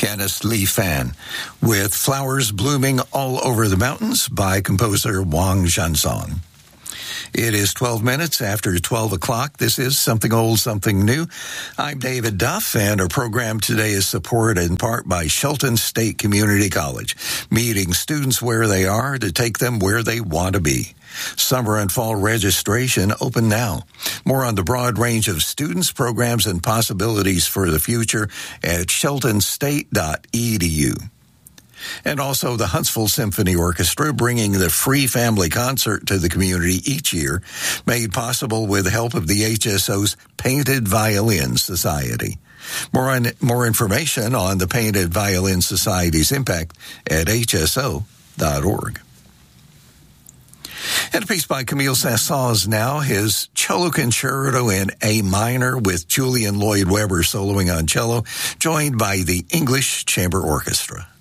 pianist Li Fan, with Flowers Blooming All Over the Mountains by composer Wang Zhanzong. It is 12 minutes after 12 o'clock. This is Something Old, Something New. I'm David Duff, and our program today is supported in part by Shelton State Community College, meeting students where they are to take them where they want to be. Summer and fall registration open now. More on the broad range of students, programs, and possibilities for the future at sheltonstate.edu. And also the Huntsville Symphony Orchestra bringing the free family concert to the community each year, made possible with the help of the HSO's Painted Violin Society. More information on the Painted Violin Society's impact at hso.org. And a piece by Camille Saint-Saëns now, his cello concerto in A minor with Julian Lloyd Webber soloing on cello, joined by the English Chamber Orchestra.